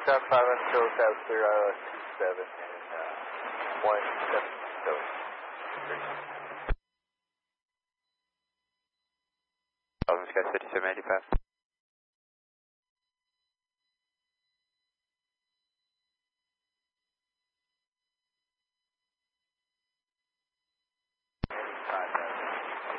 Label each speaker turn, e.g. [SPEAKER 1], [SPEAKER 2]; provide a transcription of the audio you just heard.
[SPEAKER 1] South 5 until South clear ILS 27 and 17.
[SPEAKER 2] Sky 5785.